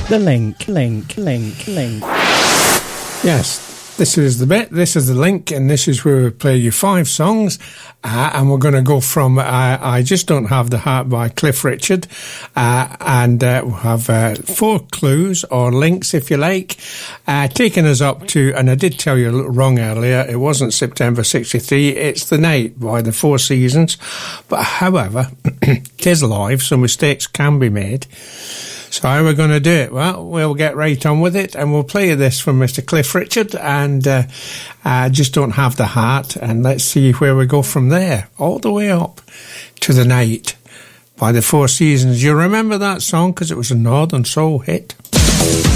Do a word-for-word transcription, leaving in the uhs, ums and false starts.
The link, link, link, link. Yes, this is the bit, this is the link, and this is where we play you five songs, uh, and we're going to go from uh, I Just Don't Have the Heart by Cliff Richard, uh, and uh, we'll have uh, four clues, or links if you like, uh, taking us up to, and I did tell you a little wrong earlier, it wasn't September sixty-three, it's The Night by the Four Seasons, but however, it is live, so mistakes can be made. So how are we going to do it? Well, we'll get right on with it, and we'll play this from Mister Cliff Richard, and uh, uh, Just Don't Have the Heart, and let's see where we go from there, all the way up to The Night by the Four Seasons. You remember that song because it was a Northern Soul hit?